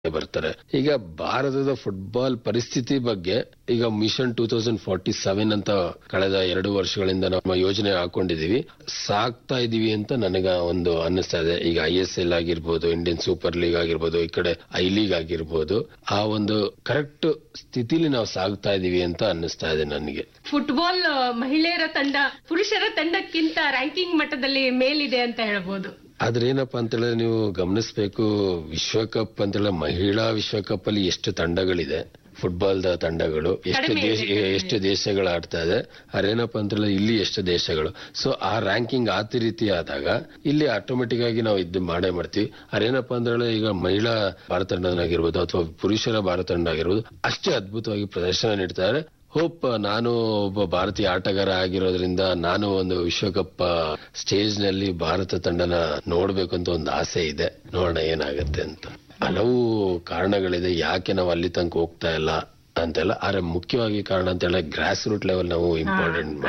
ಬರ್ತಾರೆ. ಈಗ ಭಾರತದ ಫುಟ್ಬಾಲ್ ಪರಿಸ್ಥಿತಿ ಬಗ್ಗೆ ಈಗ ಮಿಷನ್ 2047 ಅಂತ ಕಳೆದ 2 ವರ್ಷಗಳಿಂದ ನಮ್ಮ ಯೋಜನೆ ಹಾಕೊಂಡಿದೀವಿ, ಸಾಕ್ತಾ ಇದೀವಿ ಅಂತ ನನಗ ಒಂದು ಅನ್ನಿಸ್ತಾ ಇದೆ. ಈಗ ISL ಆಗಿರ್ಬೋದು, ಇಂಡಿಯನ್ ಸೂಪರ್ ಲೀಗ್ ಆಗಿರ್ಬೋದು, ಈ ಕಡೆ ಐ ಲೀಗ್ ಆಗಿರ್ಬೋದು, ಆ ಒಂದು ಕರೆಕ್ಟ್ ಸ್ಥಿತಿಲಿ ನಾವು ಸಾಗ್ತಾ ಇದೀವಿ ಅಂತ ಅನ್ನಿಸ್ತಾ ಇದೆ ನನಗೆ. ಫುಟ್ಬಾಲ್ ಮಹಿಳೆಯರ ತಂಡ ಪುರುಷರ ತಂಡಕ್ಕಿಂತ ರ್ಯಾಂಕಿಂಗ್ ಮಟ್ಟದಲ್ಲಿ ಮೇಲಿದೆ ಅಂತ ಹೇಳ್ಬೋದು. ಆದ್ರೆ ಏನಪ್ಪಾ ಅಂತ ಹೇಳಿದ್ರೆ ನೀವು ಗಮನಿಸಬೇಕು, ವಿಶ್ವಕಪ್ ಅಂತ ಹೇಳಿದ್ರೆ ಮಹಿಳಾ ವಿಶ್ವಕಪ್ ಅಲ್ಲಿ ಎಷ್ಟು ತಂಡಗಳಿದೆ, ಫುಟ್ಬಾಲ್ ತಂಡಗಳು ಎಷ್ಟು ದೇಶಗಳು ಆಡ್ತಾ ಇದೆ. ಅದೇನಪ್ಪ ಅಂತ ಹೇಳಿದ್ರೆ ಇಲ್ಲಿ ಎಷ್ಟು ದೇಶಗಳು. ಸೊ ಆ ರ್ಯಾಂಕಿಂಗ್ ರೀತಿ ಆದಾಗ ಇಲ್ಲಿ ಆಟೋಮೆಟಿಕ್ ಆಗಿ ನಾವು ಇದು ಮಾಡೇ ಮಾಡ್ತೀವಿ. ಅದೇನಪ್ಪ ಅಂತ ಹೇಳಿದ್ರೆ ಈಗ ಮಹಿಳಾ ಭಾರತ ತಂಡನಾಗಿರ್ಬೋದು ಅಥವಾ ಪುರುಷರ ಭಾರತ ತಂಡ ಆಗಿರ್ಬೋದು ಅಷ್ಟೇ ಅದ್ಭುತವಾಗಿ ಪ್ರದರ್ಶನ ನೀಡ್ತಾರೆ. ಹೋಪ್ ನಾನು ಒಬ್ಬ ಭಾರತೀಯ ಆಟಗಾರ ಆಗಿರೋದ್ರಿಂದ ನಾನು ಒಂದು ವಿಶ್ವಕಪ್ ಸ್ಟೇಜ್ ನಲ್ಲಿ ಭಾರತ ತಂಡನ ನೋಡ್ಬೇಕು ಅಂತ ಒಂದು ಆಸೆ ಇದೆ. ನೋಡೋಣ ಏನಾಗತ್ತೆ ಅಂತ. ಹಲವು ಕಾರಣಗಳಿದೆ ಯಾಕೆ ನಾವು ಅಲ್ಲಿ ತನಕ ಹೋಗ್ತಾ ಇಲ್ಲ ಅಂತೆಲ್ಲ. ಆದ್ರೆ ಮುಖ್ಯವಾಗಿ ಕಾರಣ ಅಂತ ಹೇಳಿದ್ರೆ ಗ್ರಾಸ್ ರೂಟ್ ಲೆವೆಲ್ ನಾವು ಇಂಪಾರ್ಟೆಂಟ್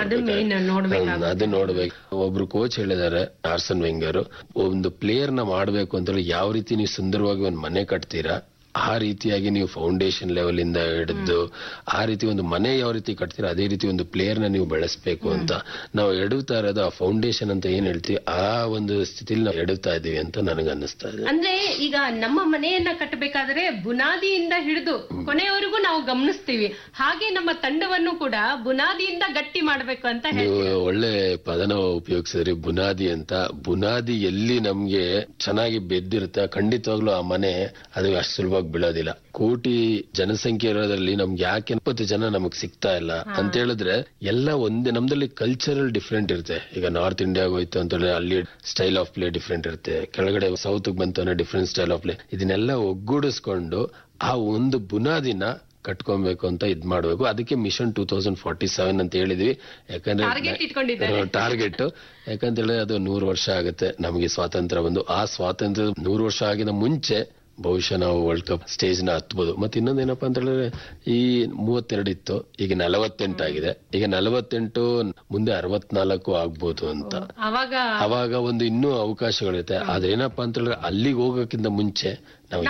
ಅದು ನೋಡ್ಬೇಕು. ಒಬ್ರು ಕೋಚ್ ಹೇಳಿದ್ದಾರೆ, ಆರ್ಸನ್ ವೆಂಗರ್, ಒಂದು ಪ್ಲೇಯರ್ ನ ಮಾಡ್ಬೇಕು ಅಂತ ಹೇಳಿ ಯಾವ ರೀತಿ ನೀವು ಸುಂದರವಾಗಿ ಒಂದು ಮನೆ ಕಟ್ತೀರಾ ಆ ರೀತಿಯಾಗಿ ನೀವು ಫೌಂಡೇಶನ್ ಲೆವೆಲ್ ಇಂದ ಹಿಡಿದು ಆ ರೀತಿ ಒಂದು ಮನೆ ಯಾವ ರೀತಿ ಕಟ್ತೀರಾ ಅದೇ ರೀತಿ ಒಂದು ಪ್ಲೇಯರ್ ನ ನೀವು ಬೆಳೆಸಬೇಕು ಅಂತ ನಾವು ಎಡುತ್ತಾ ಇರೋದು. ಆ ಫೌಂಡೇಶನ್ ಅಂತ ಏನ್ ಹೇಳ್ತೀವಿ ಆ ಒಂದು ಸ್ಥಿತಿಲಿ ನಾವು ಎಡುತ್ತಾ ಇದೀವಿ ಅಂತ ನನಗೆ ಅನ್ನಿಸ್ತಾ ಇದೆ. ಅಂದ್ರೆ ಈಗ ನಮ್ಮ ಮನೆಯನ್ನ ಕಟ್ಟಬೇಕಾದ್ರೆ ಬುನಾದಿಯಿಂದ ಹಿಡಿದು ಕೊನೆಯವರೆಗೂ ನಾವು ಗಮನಿಸ್ತೀವಿ. ಹಾಗೆ ನಮ್ಮ ತಂಡವನ್ನು ಕೂಡ ಬುನಾದಿಯಿಂದ ಗಟ್ಟಿ ಮಾಡ್ಬೇಕು ಅಂತ ನೀವು ಒಳ್ಳೆ ಪದನ ಉಪಯೋಗಿಸಿದ್ರಿ, ಬುನಾದಿ ಅಂತ. ಬುನಾದಿ ಎಲ್ಲಿ ನಮ್ಗೆ ಚೆನ್ನಾಗಿ ಬೆದ್ದಿರುತ್ತೆ ಖಂಡಿತವಾಗ್ಲೂ ಆ ಮನೆ ಅದು ಅಷ್ಟು ಸುಲಭ ಬೀಳೋದಿಲ್ಲ. ಕೋಟಿ ಜನಸಂಖ್ಯೆ ಇರೋದ್ರಲ್ಲಿ ನಮ್ಗೆ ಯಾಕೆ 20 ಜನ ನಮಗ್ ಸಿಗ್ತಾ ಇಲ್ಲ ಅಂತ ಹೇಳಿದ್ರೆ ಎಲ್ಲ ಒಂದೇ. ನಮ್ದಲ್ಲಿ ಕಲ್ಚರಲ್ ಡಿಫ್ರೆಂಟ್ ಇರುತ್ತೆ. ಈಗ ನಾರ್ತ್ ಇಂಡಿಯಾಗ ಹೋಯ್ತು ಅಂತ ಹೇಳಿದ್ರೆ ಅಲ್ಲಿ ಸ್ಟೈಲ್ ಆಫ್ ಪ್ಲೇ ಡಿಫ್ರೆಂಟ್ ಇರುತ್ತೆ, ಕೆಳಗಡೆ ಸೌತ್ ಬಂತು ಅಂದ್ರೆ ಡಿಫ್ರೆಂಟ್ ಸ್ಟೈಲ್ ಆಫ್ ಪ್ಲೇ. ಇದನ್ನೆಲ್ಲ ಒಗ್ಗೂಡಿಸ್ಕೊಂಡು ಆ ಒಂದು ಬುನಾದಿನ ಕಟ್ಕೊಬೇಕು ಅಂತ ಇದ್ ಮಾಡ್ಬೇಕು. ಅದಕ್ಕೆ ಮಿಷನ್ 2047 ಅಂತ ಹೇಳಿದ್ವಿ. ಯಾಕಂದ್ರೆ ಟಾರ್ಗೆಟ್ ಯಾಕಂತ ಹೇಳಿದ್ರೆ ಅದು 100 ವರ್ಷ ಆಗುತ್ತೆ ನಮಗೆ ಸ್ವಾತಂತ್ರ್ಯ ಬಂದು. ಆ ಸ್ವಾತಂತ್ರ್ಯ 100 ವರ್ಷ ಆಗಿದ ಮುಂಚೆ ಬಹುಶಃ ನಾವು ವರ್ಲ್ಡ್ ಕಪ್ ಸ್ಟೇಜ್ ನ ಹತ್ಬೋದು. ಮತ್ತೆ ಇನ್ನೊಂದೇನಪ್ಪಾ ಅಂತ ಹೇಳಿದ್ರೆ ಈ 32 ಇತ್ತು, ಈಗ 48 ಆಗಿದೆ. ಈಗ 48 ಮುಂದೆ 64 ಆಗ್ಬೋದು ಅಂತ. ಅವಾಗ ಒಂದು ಇನ್ನೂ ಅವಕಾಶಗಳಿರುತ್ತೆ. ಅದೇನಪ್ಪಾ ಅಂತ ಹೇಳಿದ್ರೆ ಅಲ್ಲಿಗೆ ಹೋಗೋಕ್ಕಿಂತ ಮುಂಚೆ ನಾವು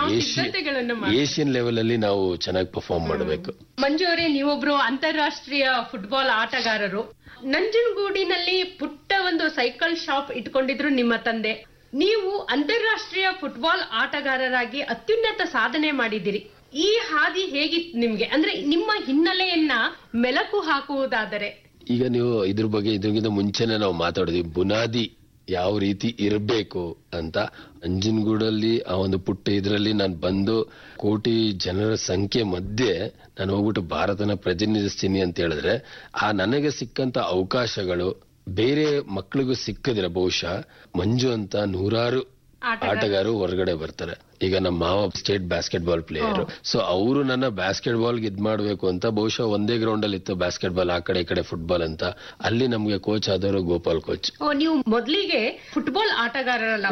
ಏಷ್ಯನ್ ಲೆವೆಲ್ ಅಲ್ಲಿ ನಾವು ಚೆನ್ನಾಗಿ ಪರ್ಫಾರ್ಮ್ ಮಾಡಬೇಕು. ಮಂಜು ಅವರೇ, ನೀವೊಬ್ರು ಅಂತಾರಾಷ್ಟ್ರೀಯ ಫುಟ್ಬಾಲ್ ಆಟಗಾರರು. ನಂಜನಗೂಡಿನಲ್ಲಿ ಪುಟ್ಟ ಒಂದು ಸೈಕಲ್ ಶಾಪ್ ಇಟ್ಕೊಂಡಿದ್ರು ನಿಮ್ಮ ತಂದೆ. ನೀವು ಅಂತಾರಾಷ್ಟ್ರೀಯ ಫುಟ್ಬಾಲ್ ಆಟಗಾರರಾಗಿ ಅತ್ಯುನ್ನತ ಸಾಧನೆ ಮಾಡಿದಿರಿ. ಈ ಹಾದಿ ಹೇಗಿತ್ತು ನಿಮ್ಗೆ? ಅಂದ್ರೆ ನಿಮ್ಮ ಹಿನ್ನೆಲೆಯನ್ನ ಮೆಲುಕು ಹಾಕುವುದಾದರೆ. ಈಗ ನೀವು ಇದ್ರ ಬಗ್ಗೆ ಇದ್ರಿಗಿಂತ ಮುಂಚೆನೆ ನಾವು ಮಾತಾಡಿದ್ವಿ, ಬುನಾದಿ ಯಾವ ರೀತಿ ಇರಬೇಕು ಅಂತ. ನಂಜನಗೂಡಲ್ಲಿ ಆ ಒಂದು ಪುಟ್ಟ ಇದರಲ್ಲಿ ನಾನು ಬಂದು ಕೋಟಿ ಜನರ ಸಂಖ್ಯೆ ಮಧ್ಯೆ ನಾನು ಹೋಗ್ಬಿಟ್ಟು ಭಾರತನ ಪ್ರತಿನಿಧಿಸ್ತೀನಿ ಅಂತ ಹೇಳಿದ್ರೆ ಆ ನನಗೆ ಸಿಕ್ಕಂತ ಅವಕಾಶಗಳು ಬೇರೆ ಮಕ್ಕಳಿಗೂ ಸಿಕ್ಕದಿರ. ಬಹುಶಃ ಮಂಜು ಅಂತ 100 ಆಟಗಾರರು ಹೊರಗಡೆ ಬರ್ತಾರೆ. ಈಗ ನಮ್ಮ ಮಾವ state basket ball player. So ಅವರು ನನ್ನ ಬ್ಯಾಸ್ಕೆಟ್ ಬಾಲ್ ಇದ್ ಮಾಡ್ಬೇಕು ಅಂತ ಬಹುಶಃ ಒಂದೇ ಗ್ರೌಂಡ್ ಅಲ್ಲಿ ಇತ್ತು ಬ್ಯಾಸ್ಕೆಟ್ ಬಾಲ್, ಆ ಕಡೆ ಈ ಕಡೆ ಫುಟ್ಬಾಲ್ ಅಂತ. ಅಲ್ಲಿ ನಮ್ಗೆ ಕೋಚ್ ಆದವರು ಗೋಪಾಲ್ ಕೋಚ್. ನೀವು ಮೊದಲಿಗೆ ಫುಟ್ಬಾಲ್ ಆಟಗಾರರಲ್ಲ,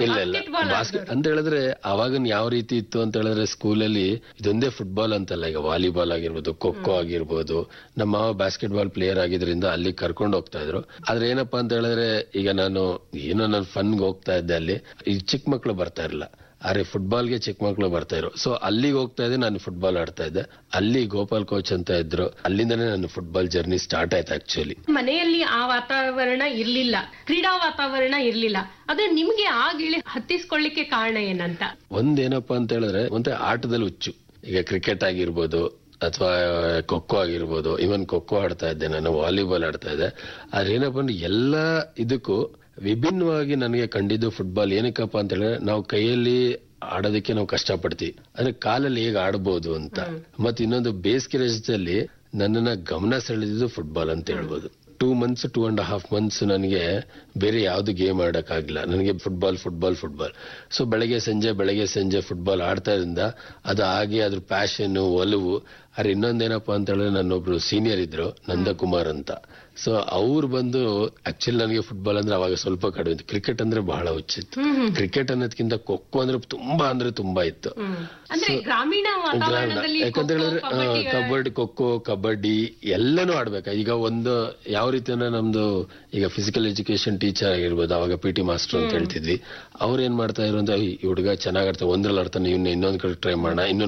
ಅಂತ ಹೇಳಿದ್ರೆ ಅವಾಗಿನ ಯಾವ ರೀತಿ ಇತ್ತು ಅಂತ ಹೇಳಿದ್ರೆ ಸ್ಕೂಲಲ್ಲಿ ಇದೊಂದೇ ಫುಟ್ಬಾಲ್ ಅಂತಲ್ಲ, ಈಗ ವಾಲಿಬಾಲ್ ಆಗಿರ್ಬೋದು, ಖೋಖೋ ಆಗಿರ್ಬೋದು. ನಮ್ಮ ಮಾವ ಬ್ಯಾಸ್ಕೆಟ್ ಬಾಲ್ ಪ್ಲೇಯರ್ ಆಗಿದ್ರಿಂದ ಅಲ್ಲಿ ಕರ್ಕೊಂಡು ಹೋಗ್ತಾ ಇದ್ರು. ಆದ್ರೆ ಏನಪ್ಪಾ ಅಂತ ಹೇಳಿದ್ರೆ ಈಗ ನಾನು ಫನ್ಗೆ ಹೋಗ್ತಾ ಇದ್ದೆ. ಅಲ್ಲಿ ಈ ಚಿಕ್ಕ ಮಕ್ಳು ಬರ್ತಾ ಇರಲಿಲ್ಲ, ಆದ್ರೆ ಫುಟ್ಬಾಲ್ಗೆ ಚಿಕ್ಕ ಮಕ್ಳು ಬರ್ತಾ ಇದ್ರು. ಸೊ ಅಲ್ಲಿಗೆ ಹೋಗ್ತಾ ಇದ್ದೆ, ನಾನು ಫುಟ್ಬಾಲ್ ಆಡ್ತಾ ಇದ್ದೆ. ಅಲ್ಲಿ ಗೋಪಾಲ್ ಕೋಚ್ ಅಂತ ಇದ್ರು, ಅಲ್ಲಿಂದಾನೇ ನನ್ನ ಫುಟ್ಬಾಲ್ ಜರ್ನಿ ಸ್ಟಾರ್ಟ್ ಆಯ್ತು. ಆಕ್ಚುಲಿ ಮನೆಯಲ್ಲಿ ಆ ವಾತಾವರಣ ಇರ್ಲಿಲ್ಲ, ಕ್ರೀಡಾ ವಾತಾವರಣ ಇರ್ಲಿಲ್ಲ. ಅದೇ ನಿಮ್ಗೆ ಆ ಗಿಳಿ ಹತ್ತಿಸ್ಕೊಳ್ಳಿಕ್ಕೆ ಕಾರಣ ಏನಂತ? ಒಂದೇನಪ್ಪಾ ಅಂತ ಹೇಳಿದ್ರೆ ಮತ್ತೆ ಆಟದಲ್ಲಿ ಹುಚ್ಚು. ಈಗ ಕ್ರಿಕೆಟ್ ಆಗಿರ್ಬೋದು ಅಥವಾ ಖೋಖೋ ಆಗಿರ್ಬೋದು, ಇವನ್ ಖೋಖೋ ಆಡ್ತಾ ಇದ್ದೆ, ನಾನು ವಾಲಿಬಾಲ್ ಆಡ್ತಾ ಇದ್ದೆ. ಆದ್ರೆ ಏನಪ್ಪಾ ಅಂದ್ರೆ ಎಲ್ಲಾ ಇದಕ್ಕೂ ವಿಭಿನ್ನವಾಗಿ ನನಗೆ ಕಂಡಿದ್ದು ಫುಟ್ಬಾಲ್. ಏನಕ್ಕಪ್ಪ ಅಂತ ಹೇಳಿದ್ರೆ ನಾವು ಕೈಯಲ್ಲಿ ಆಡೋದಕ್ಕೆ ನಾವು ಕಷ್ಟಪಡ್ತೀವಿ, ಅಂದ್ರೆ ಕಾಲಲ್ಲಿ ಹೇಗೆ ಆಡ್ಬೋದು ಅಂತ. ಮತ್ತೆ ಇನ್ನೊಂದು ಬೇಸಿಗೆ ರಜದಲ್ಲಿ ನನ್ನನ್ನ ಗಮನ ಸೆಳೆದಿದ್ದು ಫುಟ್ಬಾಲ್ ಅಂತ ಹೇಳ್ಬೋದು. 2.5 ಮಂತ್ಸ್ ನನಗೆ ಬೇರೆ ಯಾವ್ದು ಗೇಮ್ ಆಡಕ್ಕಾಗಿಲ್ಲ. ನನಗೆ ಫುಟ್ಬಾಲ್. ಸೊ ಬೆಳಗ್ಗೆ ಸಂಜೆ ಫುಟ್ಬಾಲ್ ಆಡ್ತಾ ಇದ್ರಿಂದ ಅದು ಹಾಗೆ ಅದ್ರ ಪ್ಯಾಷನ್, ಒಲವು. ಅರೆ ಇನ್ನೊಂದೇನಪ್ಪಾ ಅಂತ ಹೇಳಿದ್ರೆ ನನ್ನೊಬ್ರು ಸೀನಿಯರ್ ಇದ್ರು, ನಂದಕುಮಾರ್ ಅಂತ. ಸೊ ಅವ್ರು ಬಂದು ಆಕ್ಚುಲಿ ನನಗೆ ಫುಟ್ಬಾಲ್ ಅಂದ್ರೆ ಅವಾಗ ಸ್ವಲ್ಪ ಕಡಿಮೆ ಇತ್ತು. ಕ್ರಿಕೆಟ್ ಅಂದ್ರೆ ಬಹಳ ಹುಚ್ಚಿತ್ತು. ಕ್ರಿಕೆಟ್ ಅನ್ನೋದಕ್ಕಿಂತ ಖೋಖೋ ಅಂದ್ರೆ ತುಂಬಾ ಇತ್ತು. ಯಾಕಂತ ಹೇಳಿದ್ರೆ ಖೋಖೋ, ಕಬಡ್ಡಿ ಎಲ್ಲನೂ ಆಡ್ಬೇಕು. ಈಗ ಒಂದು ಯಾವ ರೀತಿ ಅಂದ್ರೆ ನಮ್ದು ಈಗ ಫಿಸಿಕಲ್ ಎಜುಕೇಶನ್ ಟೀಚರ್ ಆಗಿರ್ಬೋದು, ಅವಾಗ PT ಮಾಸ್ಟರ್ ಅಂತ ಹೇಳ್ತಿದ್ವಿ. ಅವ್ರು ಏನ್ ಮಾಡ್ತಾ ಇರೋ ಅಂತ ಈ ಹುಡುಗ ಚೆನ್ನಾಗ್ ಆಡ್ತಾರೆ, ಒಂದ್ರಲ್ಲಿ ಆಡ್ತಾನೆ, ಇನ್ನೊಂದ್ ಕಡೆ ಟ್ರೈ ಮಾಡೋಣ,